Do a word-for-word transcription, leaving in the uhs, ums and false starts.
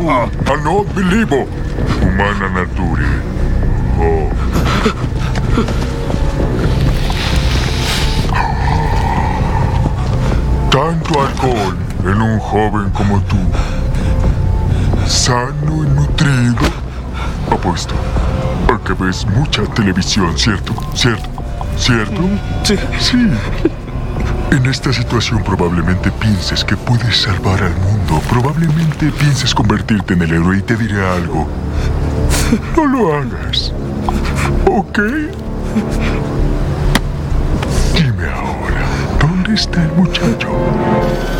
fu a non believe humana nature. Oh. Tanto alcohol en un joven como tú. Sano y nutrido. Apuesto a que ves mucha televisión, ¿cierto? ¿Cierto? ¿Cierto? Sí. Sí. En esta situación probablemente pienses que puedes salvar al mundo. Probablemente pienses convertirte en el héroe y te diré algo. No lo hagas. ¿Ok? Dime ahora, ¿dónde está el muchacho?